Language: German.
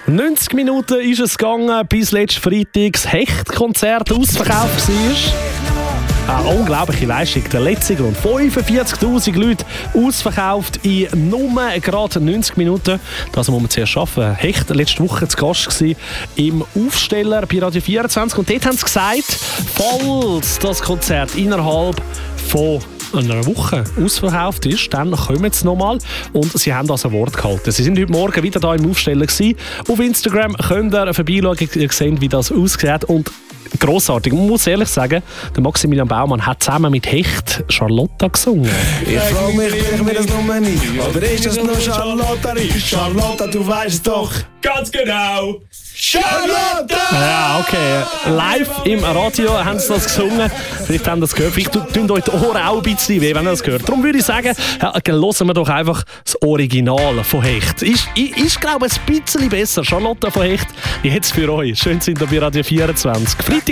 90 Minuten ist es gegangen, bis letzten Freitag das Hecht-Konzert ausverkauft war. Eine unglaubliche Leistung. Der letzte Grund. 45'000 Leute ausverkauft in nur gerade 90 Minuten. Das muss man zuerst schaffen. Hecht letzte Woche zu Gast gewesen im Aufsteller bei Radio 24. Und dort haben sie gesagt, falls das Konzert innerhalb von einer Woche ausverkauft ist, dann kommen sie nochmal. Und sie haben das ein Wort gehalten. Sie sind heute Morgen wieder hier im Aufsteller gewesen. Auf Instagram könnt ihr vorbeischauen, ihr seht, wie das aussieht. Und grossartig. Man muss ehrlich sagen, der Maximilian Baumann hat zusammen mit Hecht Charlotta gesungen. Ich frage mich, bin ich mir das Nummer nicht. Oder ist das nur Charlotta? Charlotta, du weißt es doch. Ganz genau. Charlotta! Ja, okay. Live im Radio haben sie das gesungen. Vielleicht haben sie das gehört. Vielleicht tun euch die Ohren auch ein bisschen weh, wenn ihr das hört. Darum würde ich sagen, hören wir doch einfach das Original von Hecht. Ist glaube ich, ein bisschen besser. Charlotta von Hecht, die hat es für euch. Schön sind ihr bei Radio 24. Freitag